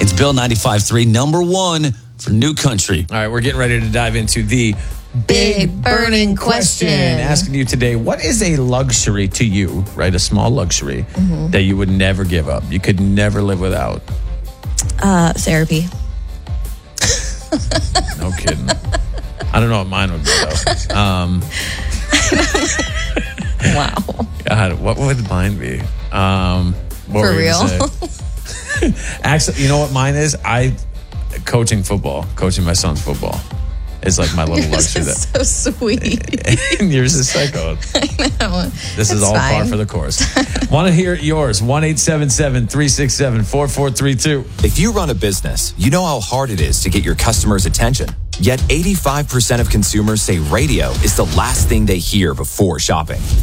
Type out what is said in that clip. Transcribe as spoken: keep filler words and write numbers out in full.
It's Bill ninety-five point three, number one for New Country. All right, we're getting ready to dive into the Big burning question. Asking you today, what is a luxury to you, right? A small luxury mm-hmm. that you would never give up. You could never live without. Uh, therapy. No kidding. I don't know what mine would be, though. Um, wow. God, what would mine be? Um, what For were you real? gonna say? Actually, you know what mine is? I coaching football, coaching my son's football. Is like my little yours luxury. Is that, so sweet. And yours is psycho. I know. This is all fine. par for the course. Want to hear yours? one eight seven seven, three six seven, four four three two. If you run a business, you know how hard it is to get your customers' attention. Yet eighty-five percent of consumers say radio is the last thing they hear before shopping.